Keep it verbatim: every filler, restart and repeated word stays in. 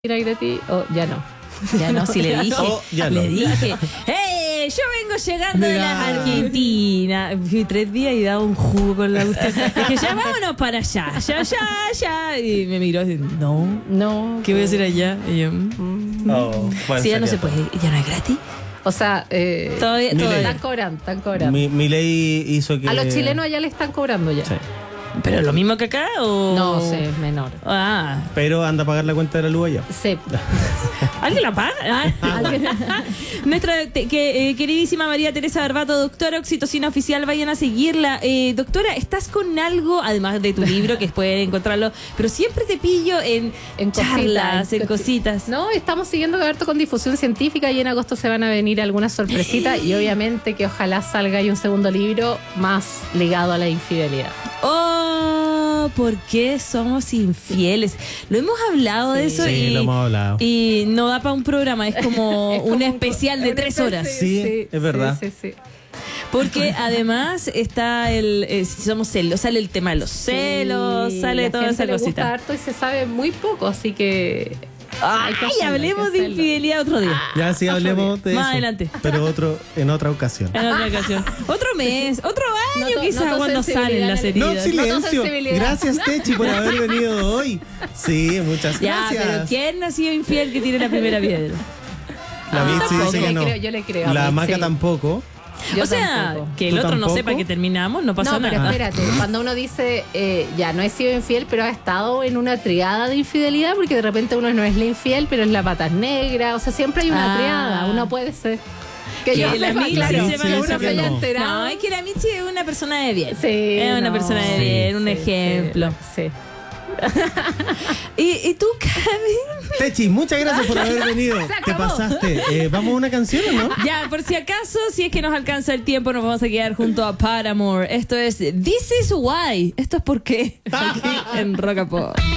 ir a Greti o ya no. Ya no, si le dije, Oh, ya no. le dije, ¡hey! Yo vengo llegando de las Argentinas. Fui tres días y daba un jugo con la cuestión. Dije, ya vámonos para allá, ya, ya, ya. Y me miró y dice, no, No. ¿qué voy a hacer allá? Y yo, mm, Oh, bueno, sí, ya no se sería puede, ya no es gratis. O sea, eh, Todavía, Mire. todavía. están cobrando, están cobrando. Mi, mi ley hizo que... A los chilenos allá le están cobrando ya. Sí. ¿Pero lo mismo que acá o...? No sé, menor. Ah, Pero anda a pagar la cuenta de la luz allá. Sí. ¿alguien la paga? Ah, ¿alguien? Nuestra te- que, eh, queridísima María Teresa Barbato, doctora Oxitocina Oficial, vayan a seguirla. Eh, doctora, ¿estás con algo, además de tu libro, que pueden encontrarlo, pero siempre te pillo en, En charlas, cositas, en cositas? No, estamos siguiendo harto con difusión científica y en agosto se van a venir algunas sorpresitas y obviamente que ojalá salga ahí un segundo libro más ligado a la infidelidad. Oh, ¿por qué somos infieles? Lo hemos hablado de Sí. eso Sí, y, lo hemos hablado. y no da para un programa, es como, Es como un un- especial de un tres especial, horas. Sí, es verdad. Sí, sí, sí. Porque además está el, eh, si somos celos, sale el tema de los celos, Sí, sale la toda gente esa le gusta cosita. harto y se sabe muy poco, así que Ay, hay que hacerlo, hablemos hay que de hacerlo. infidelidad otro día. Ya sí hablemos de Más eso. adelante. Pero otro, en otra ocasión. En otra ocasión. Otro mes, otro año Noto- quizás noto cuando sensibilidad salen las en el- No, heridas. silencio. sensibilidad. Gracias, Techi, por haber venido hoy. Sí, muchas Ya, pero gracias. ¿quién no ha sido infiel que tiene la primera piedra? La Ah, Mitzi tampoco. dice que Yo le no. creo- yo le creo a La Mitzi. Maca tampoco. Yo o sea, tampoco. que el ¿Tú otro no tampoco? sepa que terminamos, no pasa No, pero nada. espérate, cuando uno dice, eh, ya no he sido infiel, pero ha estado en una triada de infidelidad, porque de repente uno no es la infiel, pero es la patas negra, o sea, siempre hay una Ah. triada, uno puede ser. Que Que yo la sepa, Mitzi claro, sepa que que uno sí, se que haya no. enterado. No, es que la Michi es una persona de bien. Sí, es una no, persona de sí, bien, un sí, ejemplo. Sí. ¿Y, y tú, Kevin? Techi, muchas gracias por haber venido. Se Te acabó. pasaste. Eh, ¿Vamos a una canción o no? Ya, por si acaso, si es que nos alcanza el tiempo, nos vamos a quedar junto a Paramore. Esto es This Is Why. Esto es por qué. Aquí en Rock and Pop.